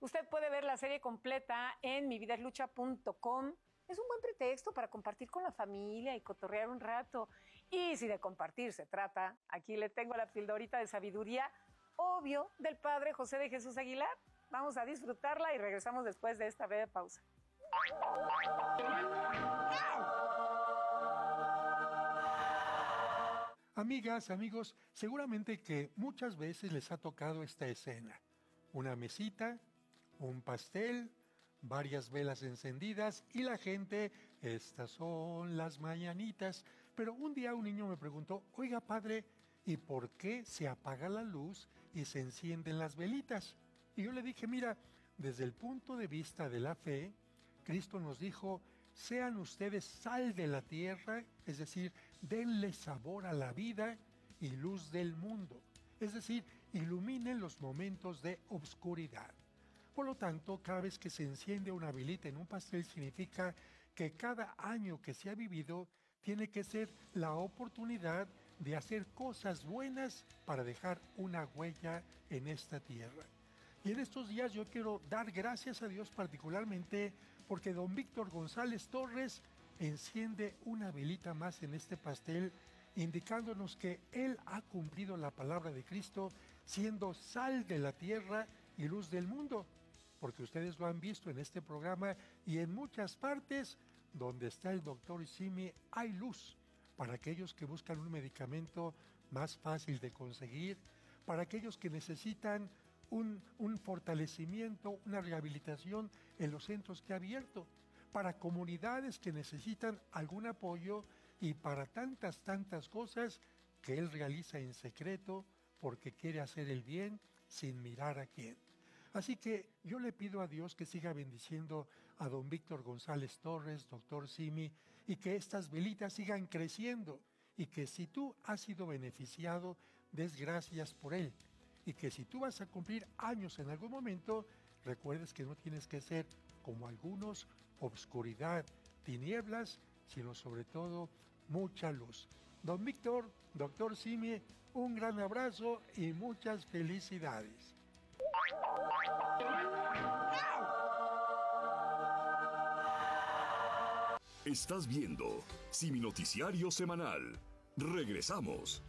Usted puede ver la serie completa en mividaslucha.com. Es un buen pretexto para compartir con la familia y cotorrear un rato. Y si de compartir se trata, aquí le tengo la pildorita de sabiduría, obvio, del padre José de Jesús Aguilar. Vamos a disfrutarla y regresamos después de esta breve pausa. Amigas, amigos, seguramente que muchas veces les ha tocado esta escena. Una mesita, un pastel, varias velas encendidas y la gente, estas son las mañanitas. Pero un día un niño me preguntó, oiga padre, ¿y por qué se apaga la luz y se encienden las velitas? Y yo le dije, mira, desde el punto de vista de la fe, Cristo nos dijo, sean ustedes sal de la tierra, es decir, denle sabor a la vida y luz del mundo. Es decir, iluminen los momentos de obscuridad. Por lo tanto, cada vez que se enciende una velita en un pastel significa que cada año que se ha vivido tiene que ser la oportunidad de hacer cosas buenas para dejar una huella en esta tierra. Y en estos días yo quiero dar gracias a Dios particularmente porque don Víctor González Torres enciende una velita más en este pastel, indicándonos que Él ha cumplido la palabra de Cristo, siendo sal de la tierra y luz del mundo. Porque ustedes lo han visto en este programa y en muchas partes donde está el doctor Simi hay luz para aquellos que buscan un medicamento más fácil de conseguir, para aquellos que necesitan un fortalecimiento, una rehabilitación en los centros que ha abierto, para comunidades que necesitan algún apoyo y para tantas cosas que Él realiza en secreto porque quiere hacer el bien sin mirar a quién. Así que yo le pido a Dios que siga bendiciendo a don Víctor González Torres, doctor Simi, y que estas velitas sigan creciendo, y que si tú has sido beneficiado, des gracias por él, y que si tú vas a cumplir años en algún momento, recuerdes que no tienes que ser como algunos, obscuridad, tinieblas, sino sobre todo mucha luz. Don Víctor, doctor Simi, un gran abrazo y muchas felicidades. Estás viendo Simi Noticiario Semanal. Regresamos.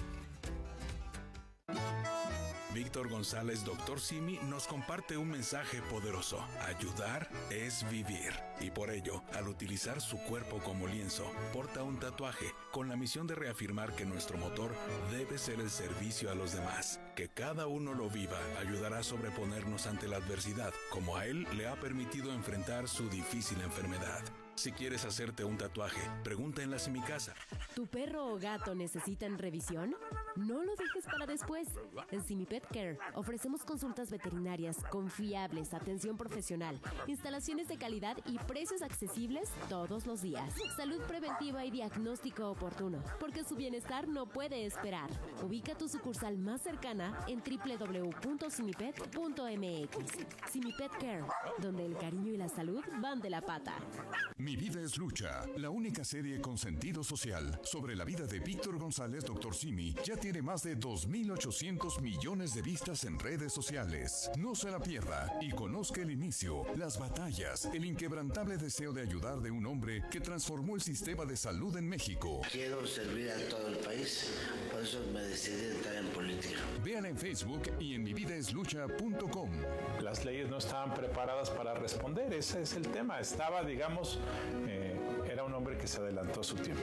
Víctor González, doctor Simi, nos comparte un mensaje poderoso. Ayudar es vivir. Y por ello, al utilizar su cuerpo como lienzo, porta un tatuaje con la misión de reafirmar que nuestro motor debe ser el servicio a los demás. Que cada uno lo viva ayudará a sobreponernos ante la adversidad, como a él le ha permitido enfrentar su difícil enfermedad. Si quieres hacerte un tatuaje, pregunta en la Simicasa. ¿Tu perro o gato necesitan revisión? No lo dejes para después. En Simi Pet Care ofrecemos consultas veterinarias confiables, atención profesional, instalaciones de calidad y precios accesibles todos los días. Salud preventiva y diagnóstico oportuno, porque su bienestar no puede esperar. Ubica tu sucursal más cercana en www.simipet.mx. Simi Pet Care, donde el cariño y la salud van de la pata. Mi vida es lucha, la única serie con sentido social sobre la vida de Víctor González, Dr. Simi, ya tiene más de 2.800 millones de vistas en redes sociales. No se la pierda y conozca el inicio, las batallas, el inquebrantable deseo de ayudar de un hombre que transformó el sistema de salud en México. Quiero servir a todo el país, por eso me decidí entrar en política. Véala en Facebook y en mividaeslucha.com. Las leyes no estaban preparadas para responder, ese es el tema. Estaba, digamos, era un hombre que se adelantó a su tiempo.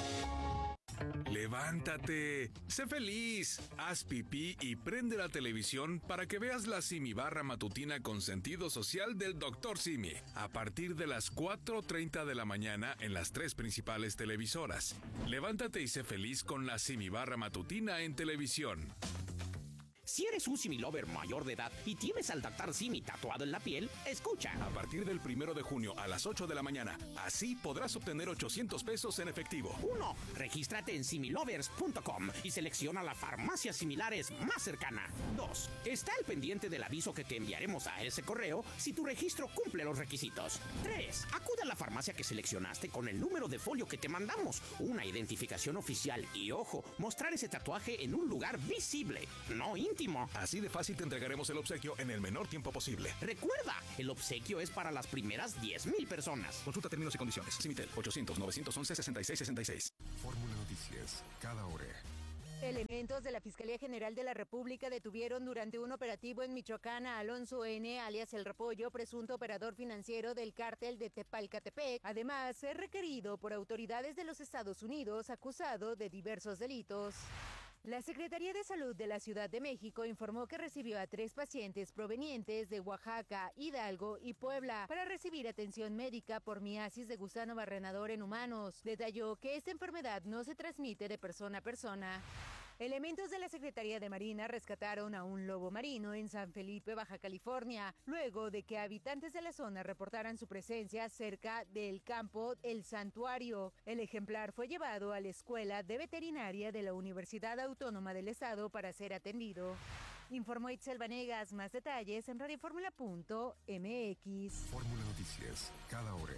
¡Levántate! ¡Sé feliz! Haz pipí y prende la televisión para que veas la Simi Barra matutina con sentido social del Dr. Simi. A partir de las 4:30 de la mañana en las 3 principales televisoras. Levántate y sé feliz con la Simi Barra matutina en televisión. Si eres un Simi Lover mayor de edad y tienes al Dr. Simi tatuado en la piel, escucha. A partir del 1 de junio a las 8 de la mañana, así podrás obtener 800 pesos en efectivo. 1. Regístrate en similovers.com y selecciona la farmacia similares más cercana. 2. Está al pendiente del aviso que te enviaremos a ese correo si tu registro cumple los requisitos. 3. Acude a la farmacia que seleccionaste con el número de folio que te mandamos, una identificación oficial y, ojo, mostrar ese tatuaje en un lugar visible, no íntimo. íntimo. Así de fácil te entregaremos el obsequio en el menor tiempo posible. Recuerda, el obsequio es para las primeras 10,000 personas. Consulta términos y condiciones. Simitel 800-911-6666. Fórmula Noticias, cada hora. Elementos de la Fiscalía General de la República detuvieron durante un operativo en Michoacán a Alonso N., alias El Repollo, presunto operador financiero del cártel de Tepalcatepec. Además, es requerido por autoridades de los Estados Unidos, acusado de diversos delitos. La Secretaría de Salud de la Ciudad de México informó que recibió a 3 pacientes provenientes de Oaxaca, Hidalgo y Puebla para recibir atención médica por miasis de gusano barrenador en humanos. Detalló que esta enfermedad no se transmite de persona a persona. Elementos de la Secretaría de Marina rescataron a un lobo marino en San Felipe, Baja California, luego de que habitantes de la zona reportaran su presencia cerca del campo El Santuario. El ejemplar fue llevado a la Escuela de Veterinaria de la Universidad Autónoma del Estado para ser atendido. Informó Itzel Vanegas. Más detalles en radioformula.mx. Fórmula Noticias, cada hora.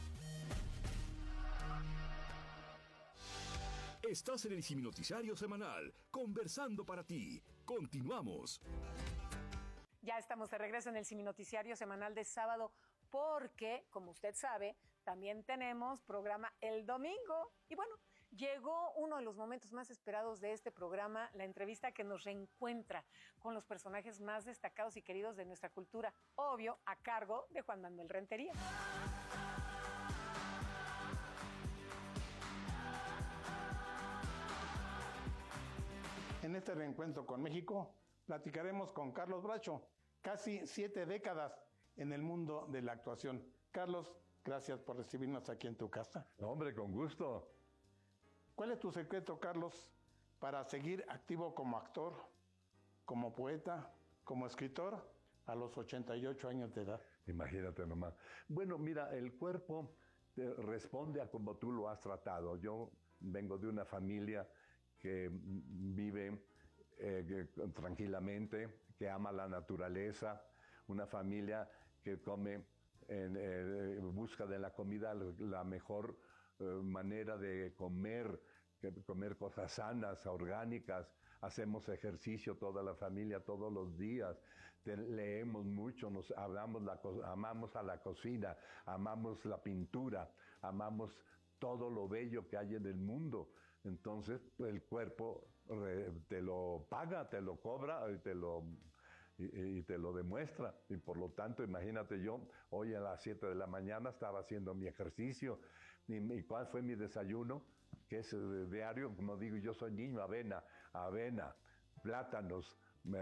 Estás en el Siminoticiario Semanal, conversando para ti. Continuamos. Ya estamos de regreso en el Siminoticiario Semanal de sábado porque, como usted sabe, también tenemos programa el domingo. Y bueno, llegó uno de los momentos más esperados de este programa, la entrevista que nos reencuentra con los personajes más destacados y queridos de nuestra cultura, obvio, a cargo de Juan Manuel Rentería. En este reencuentro con México, platicaremos con Carlos Bracho, casi 7 décadas en el mundo de la actuación. Carlos, gracias por recibirnos aquí en tu casa. Hombre, con gusto. ¿Cuál es tu secreto, Carlos, para seguir activo como actor, como poeta, como escritor a los 88 años de edad? Imagínate nomás. Bueno, mira, el cuerpo responde a como tú lo has tratado. Yo vengo de una familia que vive tranquilamente, que ama la naturaleza, una familia que come en busca de la comida la mejor manera de comer cosas sanas, orgánicas. Hacemos ejercicio toda la familia todos los días, leemos mucho, amamos a la cocina, amamos la pintura, amamos todo lo bello que hay en el mundo. Entonces el cuerpo te lo paga, te lo cobra y te lo demuestra. Y por lo tanto, imagínate, yo hoy a las 7 de la mañana estaba haciendo mi ejercicio. ¿Y cuál fue mi desayuno? Que es diario, como digo, yo soy niño, avena, plátanos,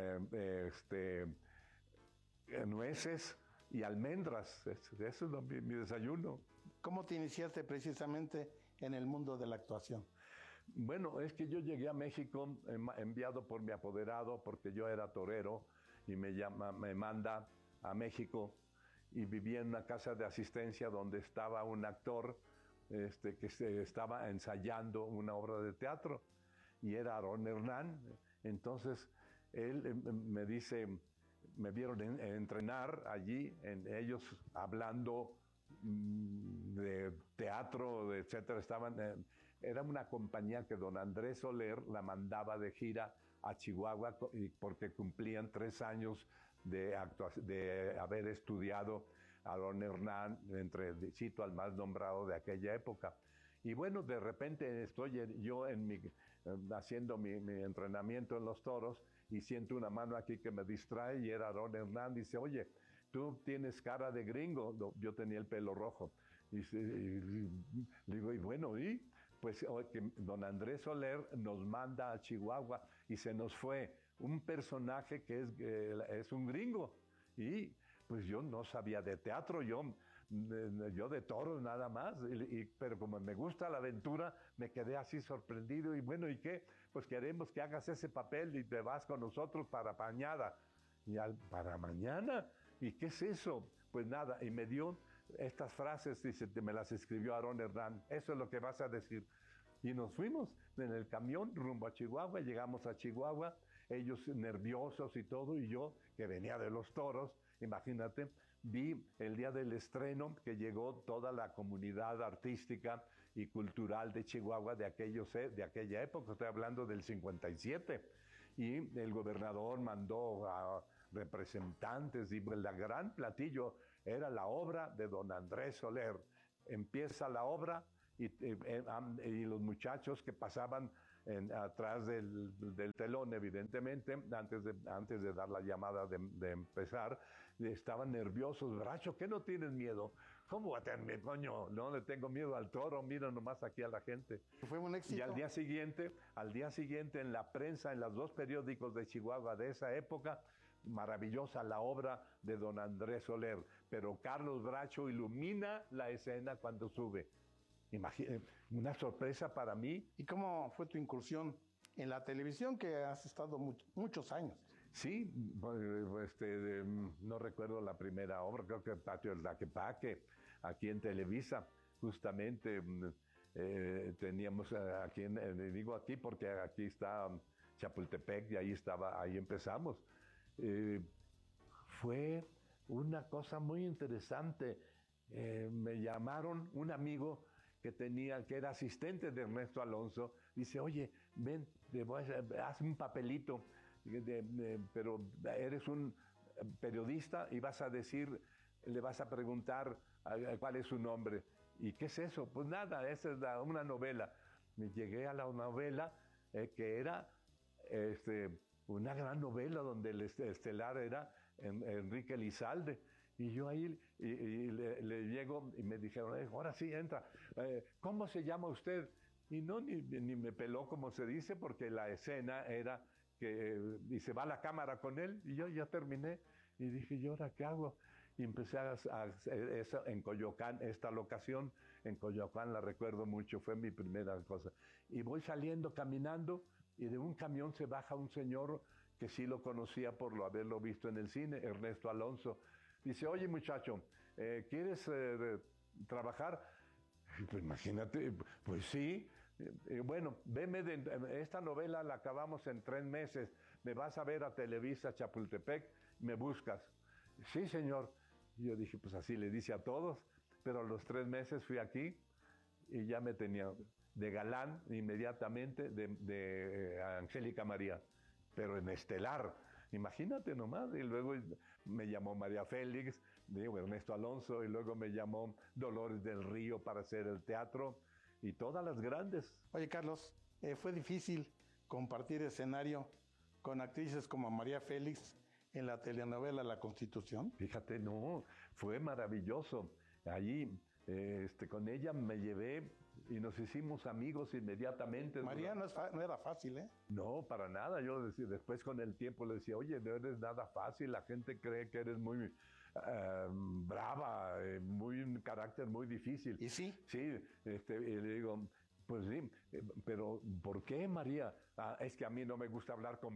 nueces y almendras. Eso es mi desayuno. ¿Cómo te iniciaste precisamente en el mundo de la actuación? Bueno, es que yo llegué a México enviado por mi apoderado porque yo era torero y me manda a México y vivía en una casa de asistencia donde estaba un actor que estaba ensayando una obra de teatro y era Aarón Hernán. Entonces él me dice, me vieron entrenar allí, ellos hablando de teatro, etcétera, era una compañía que don Andrés Soler la mandaba de gira a Chihuahua porque cumplían 3 años de haber estudiado a don Hernán, cito al más nombrado de aquella época. Y bueno, de repente estoy yo haciendo mi entrenamiento en los toros y siento una mano aquí que me distrae y era don Hernán. Dice, oye, tú tienes cara de gringo. No, yo tenía el pelo rojo. Y digo, y bueno, ¿y? Pues que don Andrés Soler nos manda a Chihuahua y se nos fue un personaje que es un gringo. Y pues yo no sabía de teatro, yo de toros nada más, pero como me gusta la aventura, me quedé así sorprendido. Y bueno, ¿y qué? Pues queremos que hagas ese papel y te vas con nosotros para mañana. Y ¿para mañana? ¿Y qué es eso? Pues nada, y me dio estas frases, dice, me las escribió Aarón Hernán, eso es lo que vas a decir. Y nos fuimos en el camión rumbo a Chihuahua, llegamos a Chihuahua, ellos nerviosos y todo, y yo, que venía de los toros, imagínate, vi el día del estreno que llegó toda la comunidad artística y cultural de Chihuahua de aquella época, estoy hablando del 57, y el gobernador mandó a representantes y el gran platillo era la obra de don Andrés Soler. Empieza la obra y los muchachos que pasaban atrás del telón, evidentemente, antes de dar la llamada de empezar, estaban nerviosos. Bracho, ¿qué no tienes miedo? ¿Cómo va a tener miedo, coño? No le tengo miedo al toro, mira nomás aquí a la gente. Fue un éxito. Y al día siguiente en la prensa, en los 2 periódicos de Chihuahua de esa época, maravillosa la obra de don Andrés Soler, pero Carlos Bracho ilumina la escena cuando sube. Una sorpresa para mí. ¿Y cómo fue tu incursión en la televisión, que has estado muchos años? Sí, no recuerdo la primera obra, creo que Patio del Tlaquepaque, aquí en Televisa, justamente teníamos aquí, digo aquí porque aquí está Chapultepec y ahí empezamos. Fue una cosa muy interesante. Me llamaron un amigo que era asistente de Ernesto Alonso, dice, oye, ven, haz un papelito, pero eres un periodista y le vas a preguntar cuál es su nombre. ¿Y qué es eso? Pues nada, esa es una novela. Me llegué a la novela que era una gran novela donde el estelar era Enrique Elizalde. Y yo ahí le llego y me dijeron, ahora sí, entra. ¿Cómo se llama usted? Y ni me peló, como se dice, porque la escena era y se va a la cámara con él. Y yo ya terminé. Y dije, ¿y ahora qué hago? Y empecé a hacer eso en Coyoacán, esta locación. En Coyoacán la recuerdo mucho, fue mi primera cosa. Y voy saliendo, caminando, y de un camión se baja un señor que sí lo conocía por haberlo visto en el cine, Ernesto Alonso. Dice, oye muchacho, ¿quieres trabajar? Pues imagínate, pues sí. Bueno, veme esta novela la acabamos en 3 meses. Me vas a ver a Televisa Chapultepec, me buscas. Sí, señor. Y yo dije, pues así le dice a todos. Pero a los 3 meses fui aquí y ya me tenía de galán inmediatamente de Angélica María, pero en estelar. Imagínate nomás. Y luego me llamó María Félix, Ernesto Alonso, y luego me llamó Dolores del Río para hacer el teatro, y todas las grandes. Oye, Carlos, ¿fue difícil compartir escenario con actrices como María Félix en la telenovela La Constitución? Fíjate, no, fue maravilloso. Allí, con ella me llevé y nos hicimos amigos inmediatamente. María no era fácil, ¿eh? No, para nada. Yo después con el tiempo le decía, oye, no eres nada fácil, la gente cree que eres muy brava, un carácter muy difícil. ¿Y sí? Sí, y le digo, pues sí, pero ¿por qué, María? Es que a mí no me gusta hablar con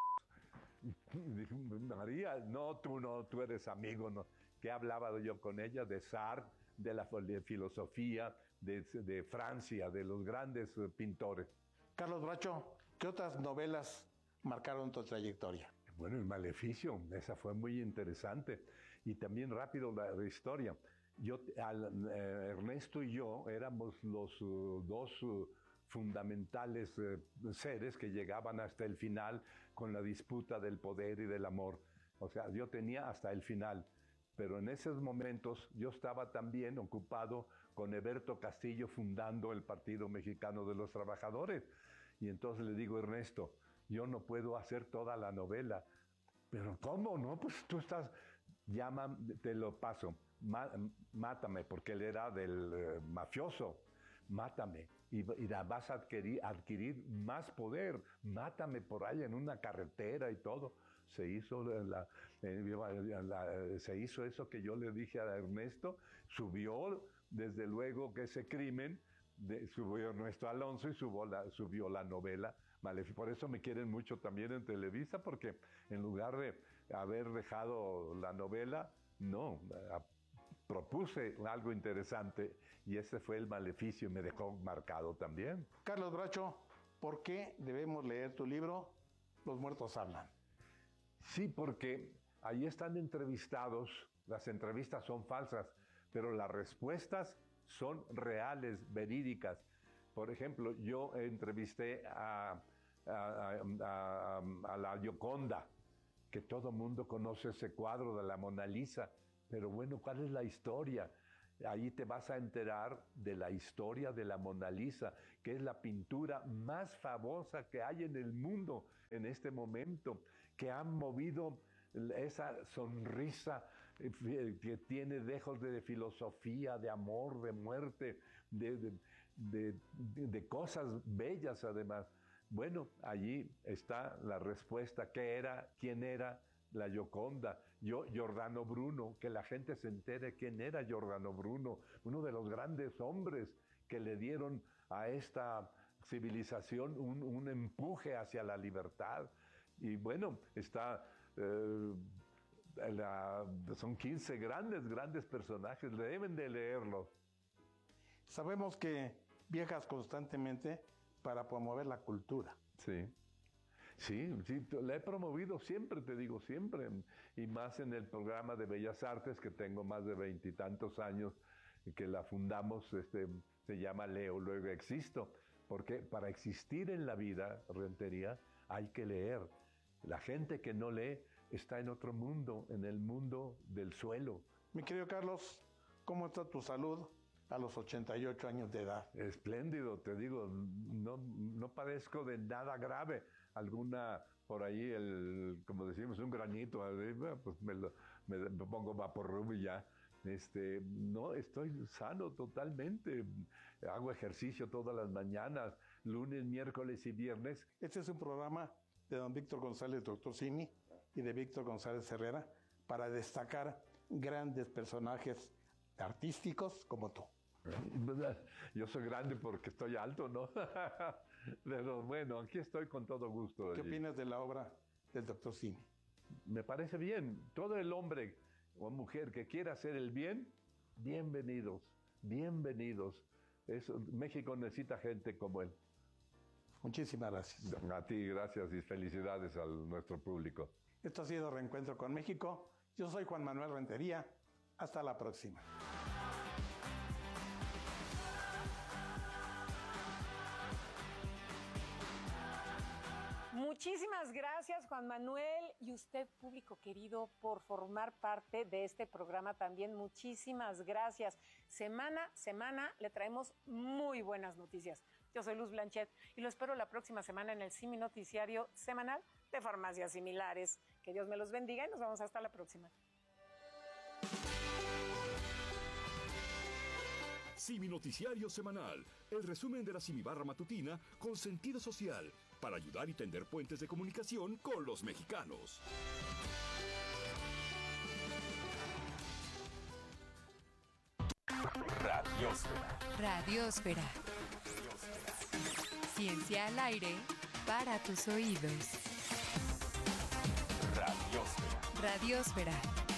Dije, María, tú eres amigo, ¿no? ¿Qué hablaba yo con ella? De Sartre, de la filosofía, de Francia, de los grandes pintores. Carlos Bracho, ¿qué otras novelas marcaron tu trayectoria? Bueno, El Maleficio, esa fue muy interesante. Y también rápido la historia. Ernesto y yo éramos los 2 fundamentales seres que llegaban hasta el final con la disputa del poder y del amor. O sea, yo tenía hasta el final. Pero en esos momentos yo estaba también ocupado con Eberto Castillo fundando el Partido Mexicano de los Trabajadores. Y entonces le digo, Ernesto, yo no puedo hacer toda la novela. ¿Pero cómo? No, pues tú estás... Llama, te lo paso, mátame, porque él era del mafioso. Mátame y vas a adquirir más poder. Mátame por ahí en una carretera y todo. Se hizo eso que yo le dije a Ernesto. Subió, desde luego, que ese crimen, subió Ernesto Alonso y subió la novela. Por eso me quieren mucho también en Televisa, porque en lugar de haber dejado la novela, no, propuse algo interesante y ese fue El Maleficio y me dejó marcado también. Carlos Bracho, ¿por qué debemos leer tu libro, Los Muertos Hablan? Sí, porque ahí están entrevistados, las entrevistas son falsas, pero las respuestas son reales, verídicas. Por ejemplo, yo entrevisté a a la Gioconda, que todo mundo conoce ese cuadro de la Mona Lisa, pero bueno, ¿cuál es la historia? Ahí te vas a enterar de la historia de la Mona Lisa, que es la pintura más famosa que hay en el mundo en este momento, que ha movido esa sonrisa que tiene dejos de filosofía, de amor, de muerte, de cosas bellas además. Bueno, allí está la respuesta. ¿Quién era la Gioconda? Giordano Bruno, que la gente se entere quién era Giordano Bruno, uno de los grandes hombres que le dieron a esta civilización un empuje hacia la libertad. Y bueno, está... son 15 grandes personajes, deben de leerlo. Sabemos que viajas constantemente para promover la cultura. Sí, la he promovido siempre, te digo, siempre. Y más en el programa de Bellas Artes, que tengo más de 20 y tantos años, que la fundamos, se llama Leo, luego existo. Porque para existir en la vida, Rentería, hay que leer. La gente que no lee está en otro mundo, en el mundo del suelo. Mi querido Carlos, ¿cómo está tu salud a los 88 años de edad? Espléndido, te digo, no padezco de nada grave. Alguna, por ahí, como decimos, un granito, pues me pongo Vaporub y ya. No, estoy sano totalmente. Hago ejercicio todas las mañanas, lunes, miércoles y viernes. Este es un programa de don Víctor González, doctor Simi, y de Víctor González Herrera, para destacar grandes personajes artísticos como tú. Yo soy grande porque estoy alto, ¿no? Pero bueno, aquí estoy con todo gusto. ¿Qué opinas de la obra del doctor Simi? Me parece bien. Todo el hombre o mujer que quiera hacer el bien, bienvenidos. México necesita gente como él. Muchísimas gracias. A ti, gracias y felicidades a nuestro público. Esto ha sido Reencuentro con México. Yo soy Juan Manuel Rentería. Hasta la próxima. Muchísimas gracias, Juan Manuel, y usted, público querido, por formar parte de este programa también. Muchísimas gracias. Semana a semana le traemos muy buenas noticias. Yo soy Luz Blanchet y lo espero la próxima semana en el Simi Noticiario Semanal de Farmacias Similares. Que Dios me los bendiga y nos vemos hasta la próxima. Simi Noticiario Semanal, el resumen de la Simibarra Matutina con sentido social, para ayudar y tender puentes de comunicación con los mexicanos. Radiosfera. Ciencia al aire para tus oídos. Radiosfera.